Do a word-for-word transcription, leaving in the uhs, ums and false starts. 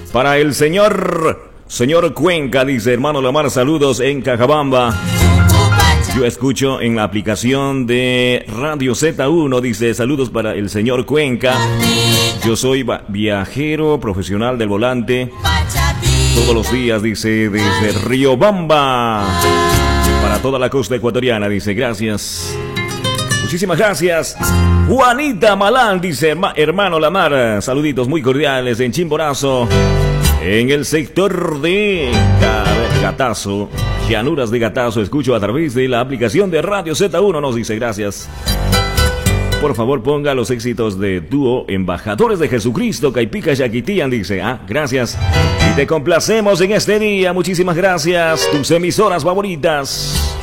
para el señor, señor Cuenca, dice hermano Lamar, saludos en Cajabamba. Yo escucho en la aplicación de Radio Z uno, dice saludos para el señor Cuenca. Yo soy viajero profesional del volante todos los días, dice, desde Riobamba para toda la costa ecuatoriana, dice, gracias. Muchísimas gracias. Juanita Malán, dice hermano Lamar, saluditos muy cordiales en Chimborazo, en el sector de Gatazo, llanuras de Gatazo, escucho a través de la aplicación de Radio Z uno, nos dice, gracias. Por favor, ponga los éxitos de dúo Embajadores de Jesucristo, Caipica Yaquitian, dice, ah, gracias. Y te complacemos en este día, muchísimas gracias, tus emisoras favoritas.